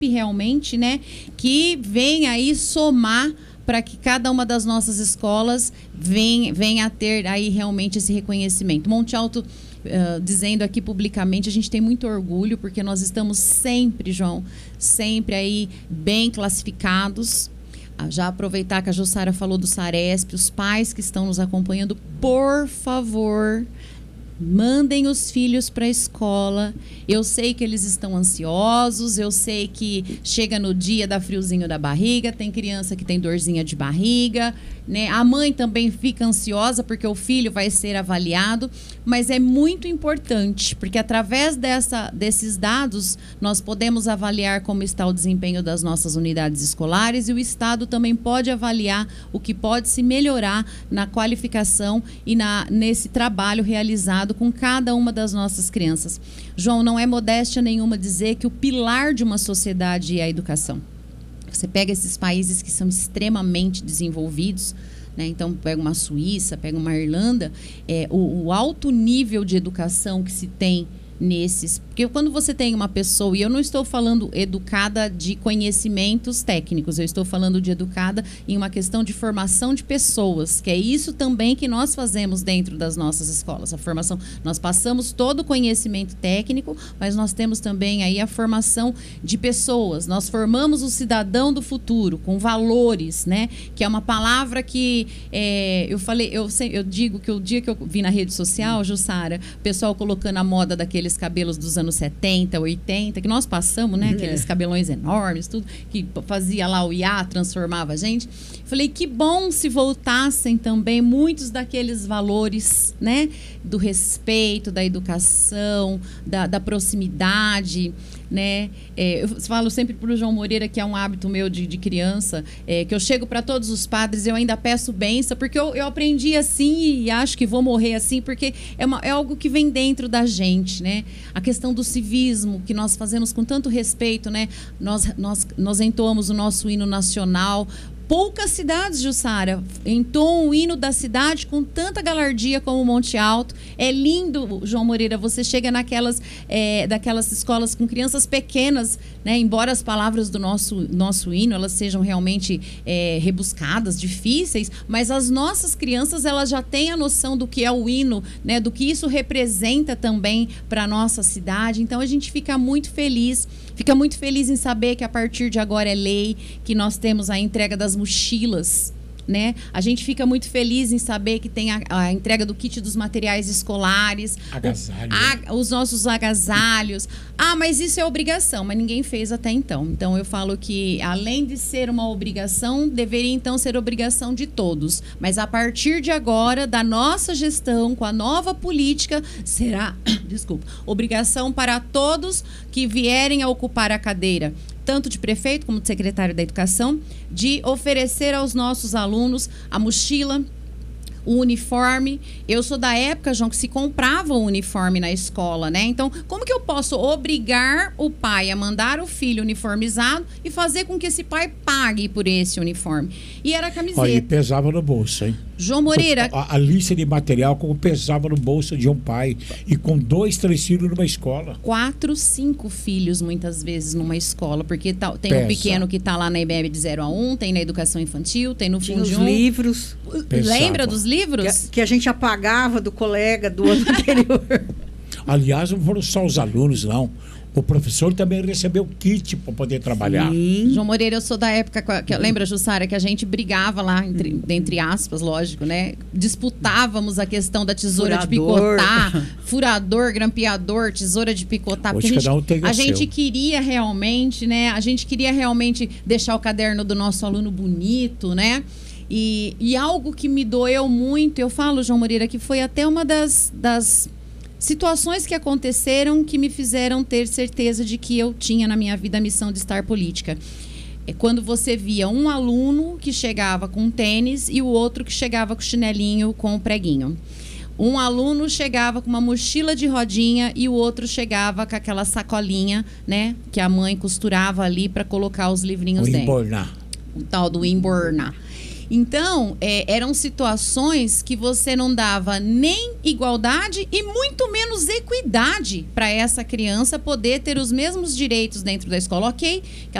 realmente, né, que vem aí somar para que cada uma das nossas escolas venha a ter aí realmente esse reconhecimento. Monte Alto, dizendo aqui publicamente, a gente tem muito orgulho, porque nós estamos sempre, João, sempre aí bem classificados. Já aproveitar que a Jussara falou do Saresp, os pais que estão nos acompanhando, por favor, mandem os filhos para a escola. Eu sei que eles estão ansiosos, eu sei que chega no dia, dá friozinho da barriga, tem criança que tem dorzinha de barriga, né? A mãe também fica ansiosa porque o filho vai ser avaliado, mas é muito importante, porque através desses dados nós podemos avaliar como está o desempenho das nossas unidades escolares, e o Estado também pode avaliar o que pode se melhorar na qualificação e nesse trabalho realizado com cada uma das nossas crianças. João, não é modéstia nenhuma dizer que o pilar de uma sociedade é a educação. Você pega esses países que são extremamente desenvolvidos, né? Então, pega uma Suíça, pega uma Irlanda, o alto nível de educação que se tem nesses... Porque quando você tem uma pessoa, e eu não estou falando educada de conhecimentos técnicos, eu estou falando de educada em uma questão de formação de pessoas, que é isso também que nós fazemos dentro das nossas escolas. A formação, nós passamos todo o conhecimento técnico, mas nós temos também aí a formação de pessoas. Nós formamos o cidadão do futuro, com valores, né? Que é uma palavra que eu digo que o dia que eu vi na rede social, Jussara, o pessoal colocando a moda daqueles cabelos dos anos 70, 80, que nós passamos, né? Aqueles cabelões enormes, tudo, que fazia lá o IA, transformava a gente. Falei, que bom se voltassem também muitos daqueles valores, né? Do respeito, da educação, da proximidade, né? Eu falo sempre para o João Moreira, que é um hábito meu de criança, que eu chego para todos os padres, eu ainda peço bênção, porque eu aprendi assim e acho que vou morrer assim, porque é algo que vem dentro da gente, né? A questão do civismo, que nós fazemos com tanto respeito, né? Nós entoamos o nosso hino nacional. Poucas cidades, Jussara, entoam o hino da cidade com tanta galardia como o Monte Alto. É lindo, João Moreira, você chega daquelas escolas com crianças pequenas, né? Embora as palavras do nosso hino elas sejam realmente rebuscadas, difíceis, mas as nossas crianças elas já têm a noção do que é o hino, né? Do que isso representa também para a nossa cidade. Então a gente fica muito feliz em saber que a partir de agora é lei, que nós temos a entrega das mochilas, né? A gente fica muito feliz em saber que tem a entrega do kit dos materiais escolares, os nossos agasalhos. Mas isso é obrigação, mas ninguém fez até então. Então eu falo que, além de ser uma obrigação, deveria então ser obrigação de todos. Mas a partir de agora, da nossa gestão, com a nova política, será, obrigação para todos que vierem a ocupar a cadeira, tanto de prefeito como de secretário da Educação, de oferecer aos nossos alunos a mochila, o uniforme. Eu sou da época, João, que se comprava o uniforme na escola, né? Então, como que eu posso obrigar o pai a mandar o filho uniformizado e fazer com que esse pai pague por esse uniforme? E era a camiseta. Olha, e pesava no bolso, hein? João Moreira... A lista de material como pesava no bolso de um pai, e com 2, 3 filhos numa escola. 4, 5 filhos, muitas vezes, numa escola, porque tem um pequeno que está lá na IBEB de 0 a 1, tem na educação infantil, tem no Fundo os livros. Lembra dos livros? Que a gente apagava do colega do ano anterior. Aliás, não foram só os alunos, não. O professor também recebeu kit para poder trabalhar. Sim. João Moreira, eu sou da época, lembra, Jussara, que a gente brigava lá, entre aspas, lógico, né? Disputávamos a questão da tesoura de picotar, furador, grampeador, tesoura de picotar. Hoje cada um tem a gente queria realmente, né? A gente queria realmente deixar o caderno do nosso aluno bonito, né? E algo que me doeu muito, eu falo, João Moreira, que foi até uma das situações que aconteceram que me fizeram ter certeza de que eu tinha na minha vida a missão de estar política. É quando você via um aluno que chegava com tênis e o outro que chegava com chinelinho com o preguinho. Um aluno chegava com uma mochila de rodinha e o outro chegava com aquela sacolinha, né, que a mãe costurava ali para colocar os livrinhos dentro. Embornar. O tal do embornar. Então, eram situações que você não dava nem igualdade e muito menos equidade para essa criança poder ter os mesmos direitos dentro da escola. Ok,